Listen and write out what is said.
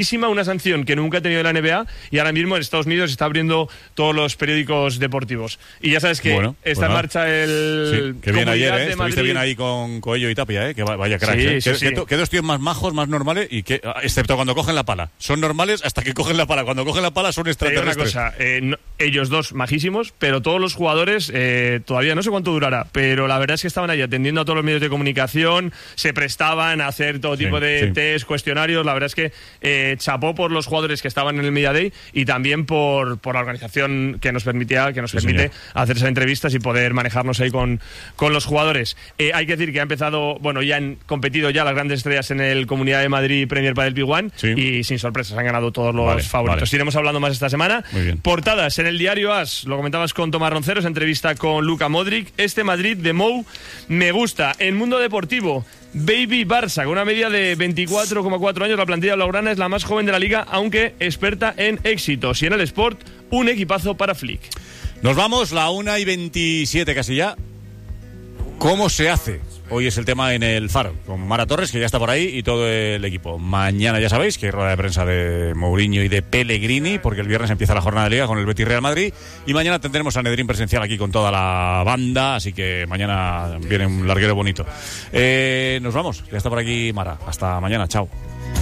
una sanción que nunca ha tenido la NBA, y ahora mismo en Estados Unidos está abriendo todos los periódicos deportivos. Y ya sabes que está en marcha el... Sí, que bien ayer, estuviste bien ahí con Coello y Tapia, que vaya cracks. Que dos tíos más majos, más normales, y que, excepto cuando cogen la pala. Son normales hasta que cogen la pala. Cuando cogen la pala son extraterrestres. Una cosa, ellos dos majísimos, pero todos los jugadores, todavía no sé cuánto durará, pero la verdad es que estaban ahí atendiendo a todos los medios de comunicación, se prestaban a hacer todo tipo de test, cuestionarios. La verdad es que chapó por los jugadores que estaban en el Media Day y también por la organización que nos permite hacer esas entrevistas y poder manejarnos ahí con los jugadores. Hay que decir que ha empezado, ya han competido ya las grandes estrellas en el Comunidad de Madrid Premier Padel P1 y sin sorpresas han ganado todos los favoritos. Iremos hablando más esta semana. Portadas en el diario AS, lo comentabas con Tomás Ronceros, entrevista con Luka Modric. Este Madrid de Mou me gusta. En Mundo Deportivo, Baby Barça, con una media de 24,4 años, la plantilla blaugrana es la más joven de la liga, aunque experta en éxitos. Y en el Sport, un equipazo para Flick. Nos vamos, la 1:27 casi ya. ¿Cómo se hace? Hoy es el tema en el Faro, con Mara Torres, que ya está por ahí, y todo el equipo. Mañana ya sabéis que hay rueda de prensa de Mourinho y de Pellegrini, porque el viernes empieza la jornada de Liga con el Betis Real Madrid, y mañana tendremos a Nedrín presencial aquí con toda la banda, así que mañana viene un larguero bonito. Nos vamos, ya está por aquí Mara. Hasta mañana, chao.